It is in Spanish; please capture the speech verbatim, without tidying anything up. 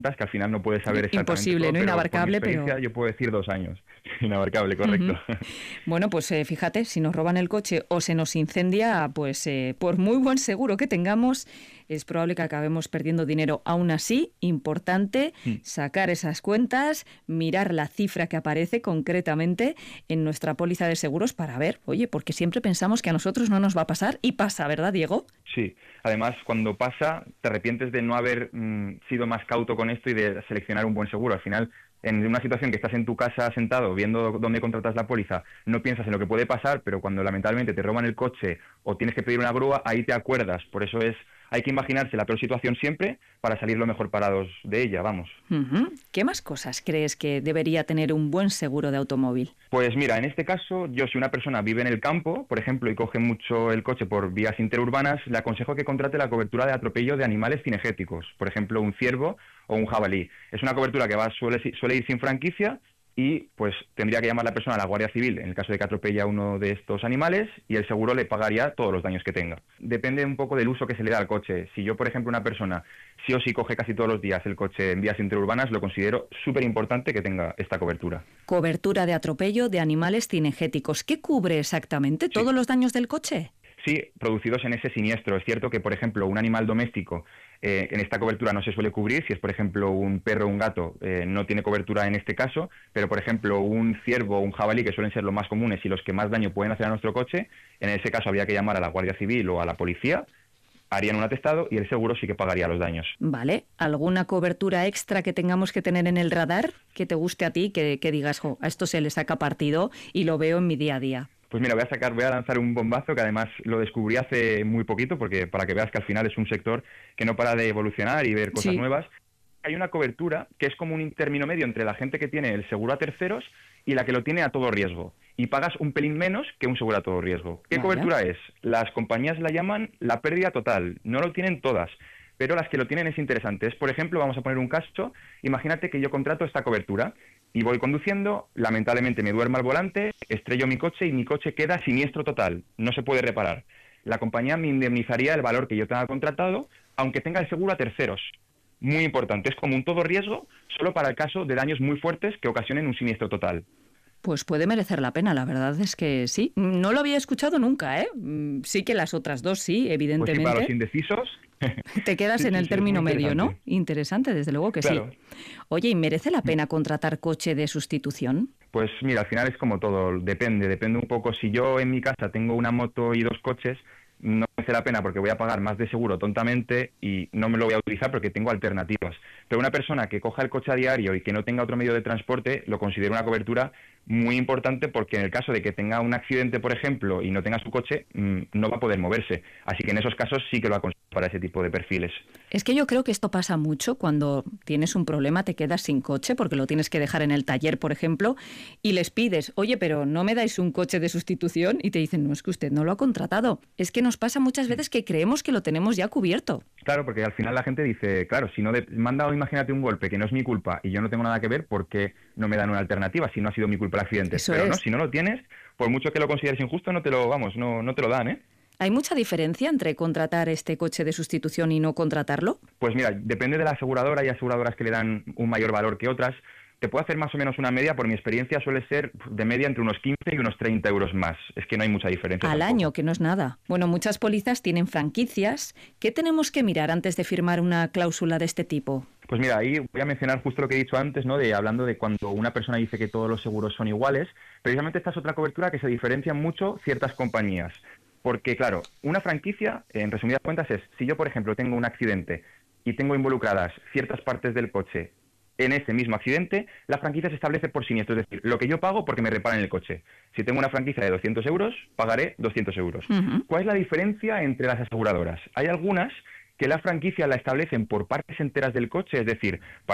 que al final no puedes saber exactamente Imposible, todo, ¿no? pero Inabarcable, por mi experiencia pero... yo puedo decir dos años. Inabarcable, correcto. Uh-huh. Bueno, pues eh, fíjate, si nos roban el coche o se nos incendia, pues eh, por muy buen seguro que tengamos, es probable que acabemos perdiendo dinero. Aún así, importante sacar esas cuentas, mirar la cifra que aparece concretamente en nuestra póliza de seguros para ver, oye, porque siempre pensamos que a nosotros no nos va a pasar y pasa, ¿verdad, Diego? Sí, además cuando pasa te arrepientes de no haber mmm, sido más cauto con esto y de seleccionar un buen seguro. Al final, en una situación que estás en tu casa sentado viendo dónde contratas la póliza, no piensas en lo que puede pasar, pero cuando lamentablemente te roban el coche o tienes que pedir una grúa, ahí te acuerdas. Por eso es, hay que imaginarse la peor situación siempre para salir lo mejor parados de ella, vamos. Uh-huh. ¿Qué más cosas crees que debería tener un buen seguro de automóvil? Pues mira, en este caso, yo si una persona vive en el campo, por ejemplo, y coge mucho el coche por vías interurbanas, le aconsejo que contrate la cobertura de atropello de animales cinegéticos, por ejemplo, un ciervo o un jabalí. Es una cobertura que va suele, suele ir sin franquicia y pues tendría que llamar la persona a la Guardia Civil en el caso de que atropelle a uno de estos animales y el seguro le pagaría todos los daños que tenga. Depende un poco del uso que se le da al coche. Si yo, por ejemplo, una persona sí o sí coge casi todos los días el coche en vías interurbanas, lo considero súper importante que tenga esta cobertura. Cobertura de atropello de animales cinegéticos. ¿Qué cubre exactamente? ¿Todos sí. los daños del coche? Sí, producidos en ese siniestro. Es cierto que, por ejemplo, un animal doméstico eh, en esta cobertura no se suele cubrir. Si es, por ejemplo, un perro o un gato, eh, no tiene cobertura en este caso. Pero, por ejemplo, un ciervo o un jabalí, que suelen ser los más comunes y los que más daño pueden hacer a nuestro coche, en ese caso habría que llamar a la Guardia Civil o a la policía, harían un atestado y el seguro sí que pagaría los daños. Vale. ¿Alguna cobertura extra que tengamos que tener en el radar que te guste a ti, que, que digas, jo, a esto se le saca partido y lo veo en mi día a día? Pues mira, voy a sacar, voy a lanzar un bombazo que además lo descubrí hace muy poquito, porque para que veas que al final es un sector que no para de evolucionar y ver cosas sí. nuevas. Hay una cobertura que es como un término medio entre la gente que tiene el seguro a terceros y la que lo tiene a todo riesgo. Y pagas un pelín menos que un seguro a todo riesgo. ¿Qué Vaya. cobertura es? Las compañías la llaman la pérdida total. No lo tienen todas, pero las que lo tienen es interesante. Es, por ejemplo, vamos a poner un caso, imagínate que yo contrato esta cobertura y voy conduciendo, lamentablemente me duermo al volante, estrello mi coche y mi coche queda siniestro total, no se puede reparar. La compañía me indemnizaría el valor que yo tenga contratado, aunque tenga el seguro a terceros. Muy importante, es como un todo riesgo, solo para el caso de daños muy fuertes que ocasionen un siniestro total. Pues puede merecer la pena, la verdad es que sí. No lo había escuchado nunca, ¿eh? Sí que las otras dos sí, evidentemente. Pues sí, para los indecisos. Te quedas sí, en el sí, término sí, medio, ¿no? Interesante, desde luego que claro. sí. Oye, ¿y merece la pena contratar coche de sustitución? Pues mira, al final es como todo, depende, depende un poco. Si yo en mi casa tengo una moto y dos coches, no merece la pena porque voy a pagar más de seguro tontamente y no me lo voy a utilizar porque tengo alternativas. Pero una persona que coja el coche a diario y que no tenga otro medio de transporte, lo considero una cobertura muy importante porque en el caso de que tenga un accidente, por ejemplo, y no tenga su coche, no va a poder moverse. Así que en esos casos sí que lo aconsejo para ese tipo de perfiles. Es que yo creo que esto pasa mucho cuando tienes un problema, te quedas sin coche porque lo tienes que dejar en el taller, por ejemplo, y les pides, oye, pero ¿no me dais un coche de sustitución? Y te dicen, no, es que usted no lo ha contratado. Es que nos pasa muchas veces que creemos que lo tenemos ya cubierto. Claro, porque al final la gente dice, claro, si no de, me han dado, imagínate, un golpe que no es mi culpa y yo no tengo nada que ver, ¿por qué no me dan una alternativa si no ha sido mi culpa el accidente? Eso Pero es. no, si no lo tienes, por mucho que lo consideres injusto, no te lo, vamos, no, no te lo dan, ¿eh? ¿Hay mucha diferencia entre contratar este coche de sustitución y no contratarlo? Pues mira, depende de la aseguradora. Hay aseguradoras que le dan un mayor valor que otras. Te puedo hacer más o menos una media, por mi experiencia suele ser de media entre unos quince y unos treinta euros más. Es que no hay mucha diferencia. Al tampoco. año, que no es nada. Bueno, muchas pólizas tienen franquicias. ¿Qué tenemos que mirar antes de firmar una cláusula de este tipo? Pues mira, ahí voy a mencionar justo lo que he dicho antes, ¿no? De hablando de cuando una persona dice que todos los seguros son iguales. Precisamente esta es otra cobertura que se diferencian mucho ciertas compañías. Porque, claro, una franquicia, en resumidas cuentas, es si yo, por ejemplo, tengo un accidente y tengo involucradas ciertas partes del coche en ese mismo accidente, la franquicia se establece por siniestro, es decir, lo que yo pago porque me reparan el coche. Si tengo una franquicia de doscientos euros, pagaré doscientos euros. Uh-huh. ¿Cuál es la diferencia entre las aseguradoras? Hay algunas que la franquicia la establecen por partes enteras del coche, es decir,